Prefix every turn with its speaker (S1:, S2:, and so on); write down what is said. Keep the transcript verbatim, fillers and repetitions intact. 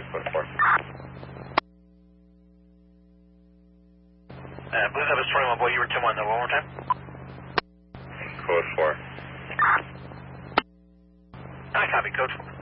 S1: Code four.
S2: Uh, Blue Zebra twenty-one, boy, you were ten one, though, one more time.
S1: Code four.
S2: I copy, Code four.